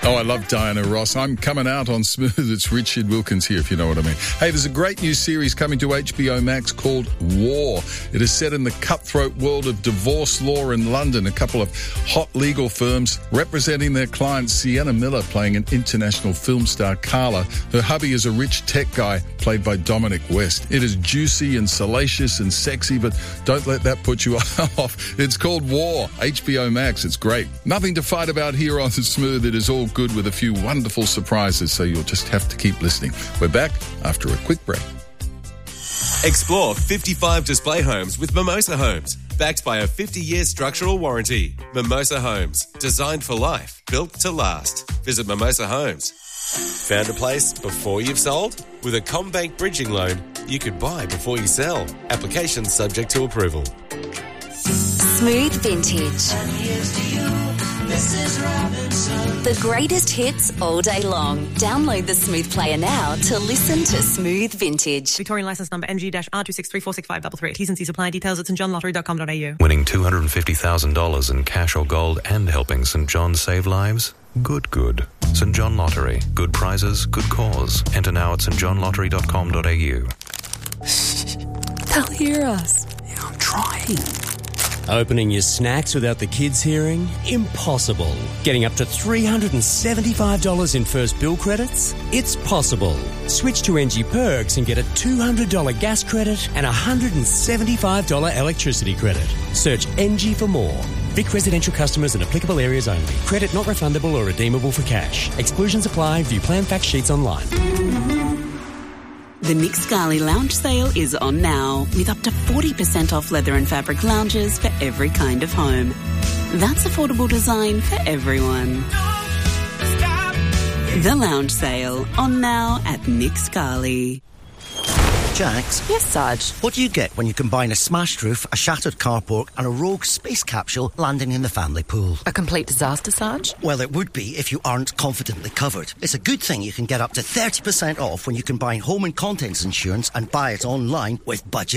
Oh, I love Diana Ross. I'm coming out on Smooth. It's Richard Wilkins here, if you know what I mean. Hey, there's a great new series coming to HBO Max called War. It is set in the cutthroat world of divorce law in London. A couple of hot legal firms representing their client, Sienna Miller, playing an international film star, Carla. Her hubby is a rich tech guy, played by Dominic West. It is juicy and salacious and sexy, but don't let that put you off. It's called War, HBO Max. It's great. Nothing to fight about here on The Smooth. It is all good with a few wonderful surprises, so you'll just have to keep listening. We're back after a quick break. Explore 55 display homes with Mimosa Homes, backed by a 50-year structural warranty. Mimosa Homes, designed for life, built to last. Visit Mimosa Homes. Found a place before you've sold? With a CommBank bridging loan, you could buy before you sell. Application subject to approval. Smooth Vintage. And here's to you, Mrs. Robinson. The greatest hits all day long. Download the Smooth Player now to listen to Smooth Vintage. Victorian licence number MG-R2634653. T's and C's apply. Details at stjohnlottery.com.au. Winning $250,000 in cash or gold and helping St John save lives? Good. St John Lottery. Good prizes, good cause. Enter now at stjohnlottery.com.au. They'll hear us. Yeah, I'm trying. Opening your snacks without the kids hearing? Impossible. Getting up to $375 in first bill credits? It's possible. Switch to NG Perks and get a $200 gas credit and a $175 electricity credit. Search NG for more. Vic residential customers in applicable areas only. Credit not refundable or redeemable for cash. Exclusions apply. View plan fact sheets online. The Nick Scali Lounge Sale is on now, with up to 40% off leather and fabric lounges for every kind of home. That's affordable design for everyone. The Lounge Sale, on now at Nick Scali. Jax? Yes, Sarge? What do you get when you combine a smashed roof, a shattered carport and a rogue space capsule landing in the family pool? A complete disaster, Sarge? Well, it would be if you aren't confidently covered. It's a good thing you can get up to 30% off when you combine home and contents insurance and buy it online with budget